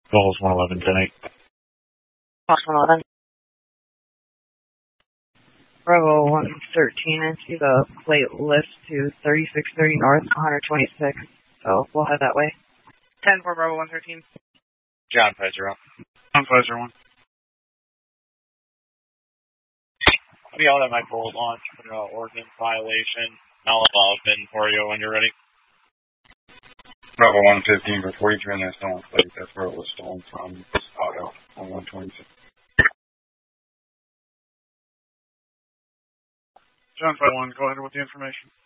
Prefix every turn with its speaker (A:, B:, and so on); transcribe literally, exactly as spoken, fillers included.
A: Calls one eleven ten eight.
B: Box one eleven. Bravo one thirteen. I see the plate list to thirty-six thirty North, one twenty-six. So we'll head that way.
C: ten for Bravo one thirteen.
D: John five zero.
A: John five zero one.
D: We all have my full launch for uh, ordinance violation. I'll allow in for you when you're ready.
E: Bravo one fifteen for forty-three on that stolen plate. That's where it was stolen from. Auto on one twenty-six.
A: John five one, go ahead with the information.